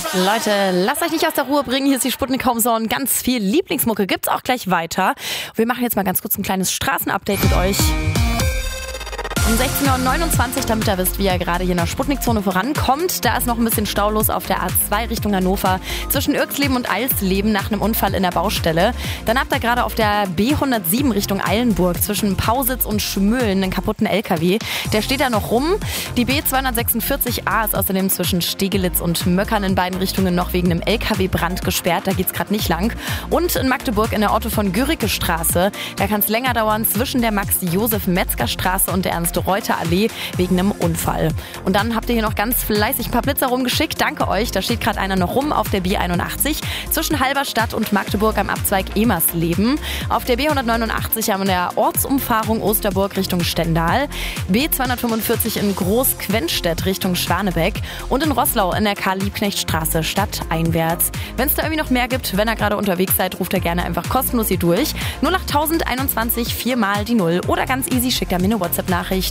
Leute, lasst euch nicht aus der Ruhe bringen. Hier ist die Sputnik Homezone. Ganz viel Lieblingsmucke gibt's auch gleich weiter. Wir machen jetzt mal ganz kurz ein kleines Straßenupdate mit euch. Um 16.29 Uhr, damit ihr wisst, wie ihr gerade hier in der Sputnik-Zone vorankommt. Da ist noch ein bisschen Stau los auf der A2 Richtung Hannover zwischen Irxleben und Eilsleben nach einem Unfall in der Baustelle. Dann habt ihr gerade auf der B107 Richtung Eilenburg zwischen Pausitz und Schmölln einen kaputten LKW. Der steht da noch rum. Die B246a ist außerdem zwischen Stegelitz und Möckern in beiden Richtungen noch wegen einem LKW-Brand gesperrt. Da geht's gerade nicht lang. Und in Magdeburg in der Otto von Guericke Straße. Da kann es länger dauern zwischen der Max-Josef-Metzger-Straße und der Ernst-Reuter-Allee wegen einem Unfall. Und dann habt ihr hier noch ganz fleißig ein paar Blitzer rumgeschickt. Danke euch. Da steht gerade einer noch rum auf der B81 zwischen Halberstadt und Magdeburg am Abzweig Emersleben. Auf der B189 an der Ortsumfahrung Osterburg Richtung Stendal. B245 in Groß-Quenstedt Richtung Schwanebeck. Und in Roßlau in der Karl-Liebknecht-Straße stadteinwärts. Wenn es da irgendwie noch mehr gibt, wenn ihr gerade unterwegs seid, ruft ihr gerne einfach kostenlos hier durch. 08021 4 mal die 0 oder ganz easy schickt ihr mir eine WhatsApp-Nachricht.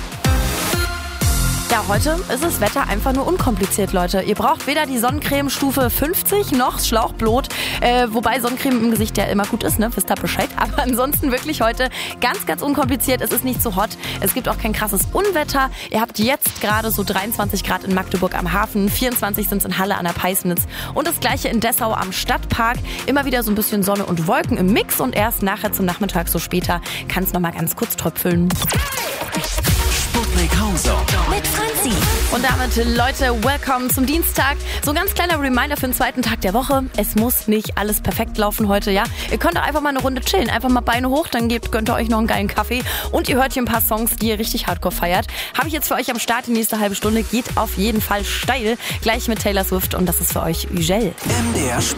Ja, heute ist das Wetter einfach nur unkompliziert, Leute. Ihr braucht weder die Sonnencreme Stufe 50 noch Schlauchblut, wobei Sonnencreme im Gesicht ja immer gut ist, ne? Wisst ihr Bescheid. Aber ansonsten wirklich heute ganz, ganz unkompliziert. Es ist nicht so hot. Es gibt auch kein krasses Unwetter. Ihr habt jetzt gerade so 23 Grad in Magdeburg am Hafen, 24 sind es in Halle an der Peisnitz und das gleiche in Dessau am Stadtpark. Immer wieder so ein bisschen Sonne und Wolken im Mix und erst nachher zum Nachmittag, so später, kann es nochmal ganz kurz tröpfeln. Sputnik Homezone mit Franzi. Und damit, Leute, welcome zum Dienstag. So ein ganz kleiner Reminder für den zweiten Tag der Woche. Es muss nicht alles perfekt laufen heute, ja. Ihr könnt auch einfach mal eine Runde chillen. Einfach mal Beine hoch, dann gönnt ihr euch noch einen geilen Kaffee. Und ihr hört hier ein paar Songs, die ihr richtig hardcore feiert. Habe ich jetzt für euch am Start. Die nächste halbe Stunde geht auf jeden Fall steil. Gleich mit Taylor Swift und das ist für euch Ugel. MDR